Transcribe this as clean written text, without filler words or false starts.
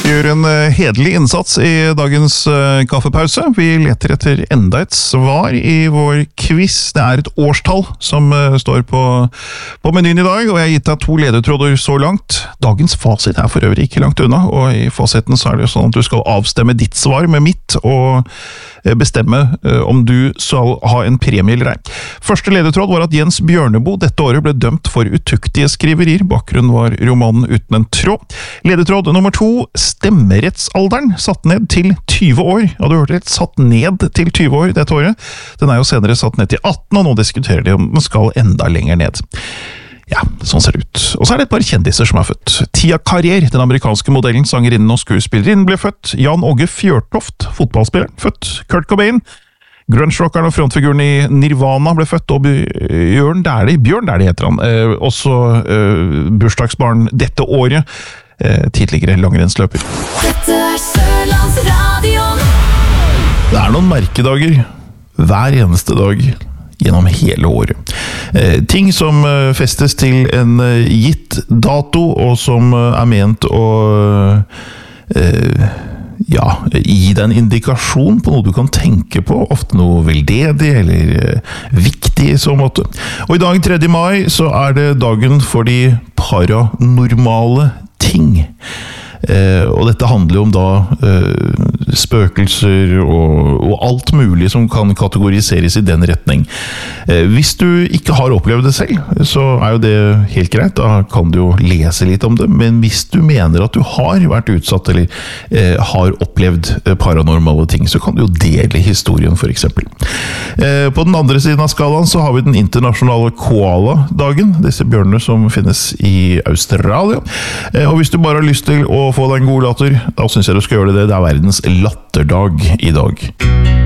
Gjør en hederlig innsats i dagens kaffepause. Vi leter etter enda et svar i vår quiz. Det et årstall som står på menyen i dag, og jeg har gitt deg 2 ledetråder så langt. Dagens fasit for øvrig ikke langt unna, og i fasiten så det jo sånn at du skal avstemme ditt svar med mitt, og bestemme om du skal ha en premie eller ei. Første ledetråd var at Jens Bjørneboe dette året ble dømt for utuktige skriverier. Bakgrunnen var romanen Uten en tråd. Ledetråd nummer 2, stemmerettsalderen satt ned til 20 år. Ja, du hørte rett, satt ned til 20 år dette året. Den jo senere satt ned til 18, og nå diskuterer de om den skal enda lenger ned. Ja, sånn ser det ut. Og så det et par kjendiser som født. Tia Carrier, den amerikanske modellen, sangerinnen og skuespillerinnen, ble født. Jan Åge Fjørtoft, fotballspilleren, født. Kurt Cobain, grunge-rockeren og frontfiguren i Nirvana, ble født. Og Bjørn Dæhlie heter han. Også bursdagsbarn dette året. Tidligere langrennsløper. Dette Sørlandsradioen. Det noen merkedager hver eneste dag gjennom hele året. Ting som festes til en gitt dato, og som ment å gi deg en indikasjon på noe du kan tenke på, ofte noe veldedig eller viktig i så måte. Og i dag 3. mai så det dagen for de paranormale ting. Og dette handler jo om da spøkelser og alt mulig som kan kategoriseres i den retning. Hvis du ikke har opplevd det selv, så jo det helt greit, da kan du jo lese litt om det, men hvis du mener at du har vært utsatt eller har opplevd paranormale ting, så kan du jo dele historien for eksempel. På den andre siden av skalaen så har vi den internasjonale koala-dagen, disse bjørnene som finnes i Australia. Og hvis du bare har lyst til å få deg en god latter, da synes jeg du skal gjøre det. Det verdens latterdag i dag.